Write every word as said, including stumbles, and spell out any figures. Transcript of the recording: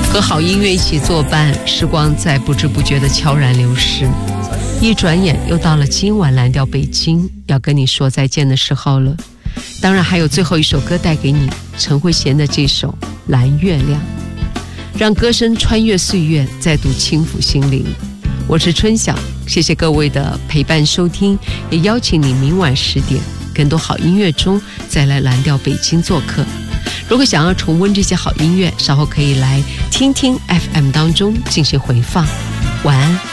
和好音乐一起作伴，时光在不知不觉的悄然流逝，一转眼又到了今晚蓝调北京要跟你说再见的时候了。当然还有最后一首歌带给你，陈慧娴的这首《蓝月亮》，让歌声穿越岁月，再度轻抚心灵。我是春晓，谢谢各位的陪伴收听，也邀请你明晚十点更多好音乐中再来蓝调北京做客。如果想要重温这些好音乐，稍后可以来听听 F M 当中进行回放。晚安。